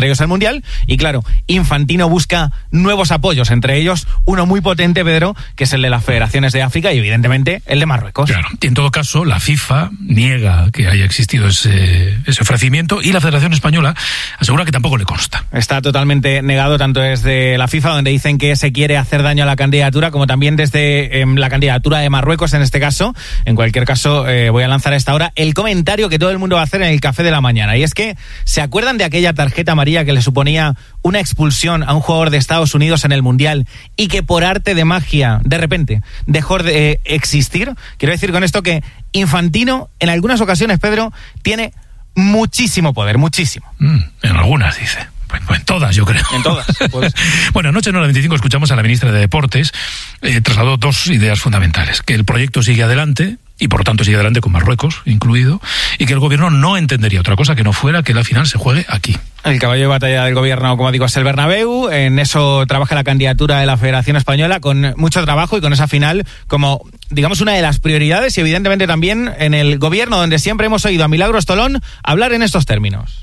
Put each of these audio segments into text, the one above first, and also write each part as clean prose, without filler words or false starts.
entre ellos el Mundial, y claro, Infantino busca nuevos apoyos, entre ellos uno muy potente, Pedro, que es el de las federaciones de África y evidentemente el de Marruecos. Claro, y en todo caso la FIFA niega que haya existido ese ofrecimiento y la Federación Española asegura que tampoco le consta. Está totalmente negado, tanto desde la FIFA, donde dicen que se quiere hacer daño a la candidatura, como también desde la candidatura de Marruecos en este caso. En cualquier caso, voy a lanzar a esta hora el comentario que todo el mundo va a hacer en el café de la mañana, y es que ¿se acuerdan de aquella tarjeta amarilla que le suponía una expulsión a un jugador de Estados Unidos en el Mundial y que por arte de magia, de repente, dejó de existir? Quiero decir con esto que Infantino, en algunas ocasiones, Pedro, tiene muchísimo poder, muchísimo. En algunas, dice. En todas, yo creo. En todas. Pues. Bueno, anoche en Hora 25 escuchamos a la ministra de Deportes, trasladó dos ideas fundamentales: que el proyecto sigue adelante, y por lo tanto sigue adelante con Marruecos incluido, y que el gobierno no entendería otra cosa que no fuera que la final se juegue aquí. El caballo de batalla del gobierno, como digo, es el Bernabéu. En eso trabaja la candidatura de la Federación Española con mucho trabajo y con esa final como, digamos, una de las prioridades, y evidentemente también en el gobierno, donde siempre hemos oído a Milagros Tolón hablar en estos términos.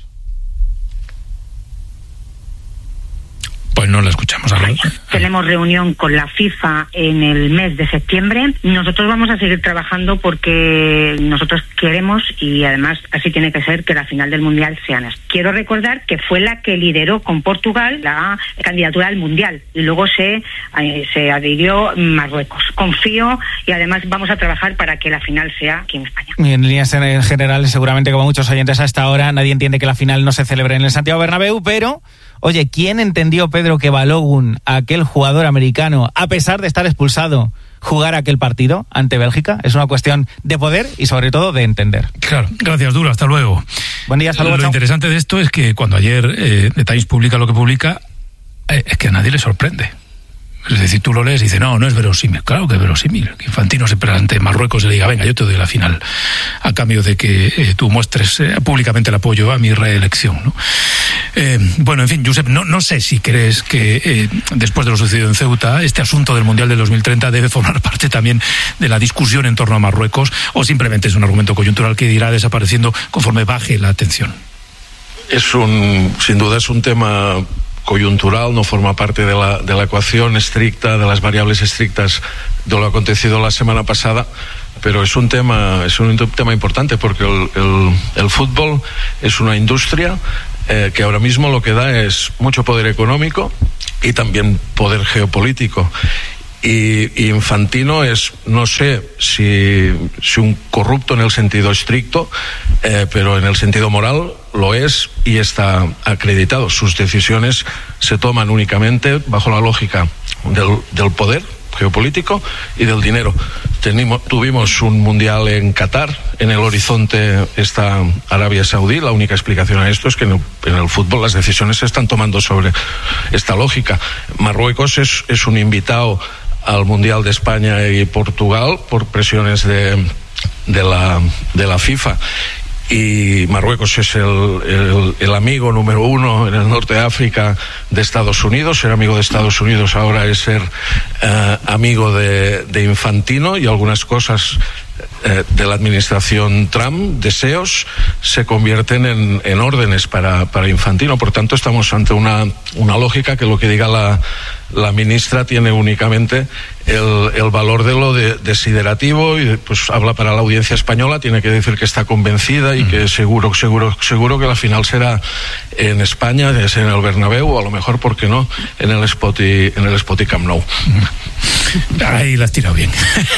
Pues no la escuchamos. Tenemos reunión con la FIFA en el mes de septiembre. Nosotros vamos a seguir trabajando porque nosotros queremos, y además así tiene que ser, que la final del Mundial sea en España. Quiero recordar que fue la que lideró con Portugal la candidatura al Mundial y luego se adhirió Marruecos. Confío y además vamos a trabajar para que la final sea aquí en España. Y en líneas generales, seguramente como muchos oyentes a esta hora, nadie entiende que la final no se celebre en el Santiago Bernabéu, pero... Oye, ¿quién entendió, Pedro, que Balogun, aquel jugador americano, a pesar de estar expulsado, jugara aquel partido ante Bélgica? Es una cuestión de poder y sobre todo de entender. Claro, gracias, Duro, hasta luego. Buen día, hasta luego. Lo interesante de esto es que cuando ayer The Times publica lo que publica, es que a nadie le sorprende. Es decir, tú lo lees y dices, no es verosímil. Claro que es verosímil. Que Infantino se presente en Marruecos y le diga, venga, yo te doy la final, a cambio de que tú muestres públicamente el apoyo a mi reelección, ¿no? Bueno, en fin, Josep, no sé si crees que después de lo sucedido en Ceuta, este asunto del Mundial del 2030 debe formar parte también de la discusión en torno a Marruecos, o simplemente es un argumento coyuntural que irá desapareciendo conforme baje la tensión. Sin duda es un tema coyuntural, no forma parte de la ecuación estricta, de las variables estrictas de lo acontecido la semana pasada, pero es un tema importante porque el fútbol es una industria que ahora mismo lo que da es mucho poder económico y también poder geopolítico. Y Infantino es, no sé si un corrupto en el sentido estricto, pero en el sentido moral lo es y está acreditado. Sus decisiones se toman únicamente bajo la lógica del poder geopolítico y del dinero. Tuvimos un mundial en Qatar, en el horizonte está Arabia Saudí. La única explicación a esto es que en el fútbol las decisiones se están tomando sobre esta lógica. Marruecos es un invitado al Mundial de España y Portugal por presiones de la FIFA, y Marruecos es el amigo número uno en el norte de África de Estados Unidos. Ser amigo de Estados Unidos ahora es ser amigo de Infantino, y algunas cosas de la administración Trump, deseos, se convierten en órdenes para Infantino. Por tanto, estamos ante una lógica que lo que diga la ministra tiene únicamente el valor de lo desiderativo, y pues habla para la audiencia española, tiene que decir que está convencida y que seguro que la final será en España, en el Bernabéu, o a lo mejor, ¿por qué no?, en el Spotify Camp Nou. Ahí la has tirado bien.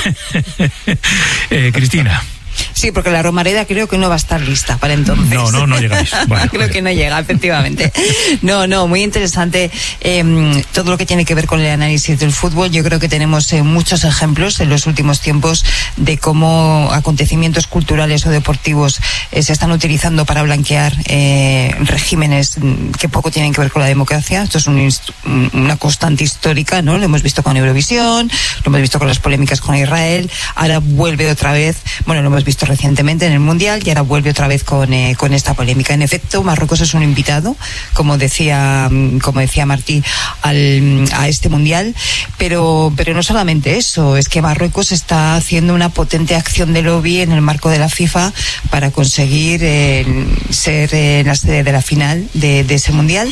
Cristina. Sí, porque la Romareda creo que no va a estar lista para entonces. No llegáis. Bueno, creo que no llega, efectivamente. No, muy interesante todo lo que tiene que ver con el análisis del fútbol. Yo creo que tenemos muchos ejemplos en los últimos tiempos de cómo acontecimientos culturales o deportivos se están utilizando para blanquear regímenes que poco tienen que ver con la democracia. Esto es una constante histórica, ¿no? Lo hemos visto con Eurovisión, lo hemos visto con las polémicas con Israel, ahora vuelve otra vez, lo hemos visto recientemente en el Mundial y ahora vuelve otra vez con esta polémica. En efecto, Marruecos es un invitado, como decía Martí, a este Mundial, pero no solamente eso, es que Marruecos está haciendo una potente acción de lobby en el marco de la FIFA para conseguir ser la sede de la final de ese Mundial.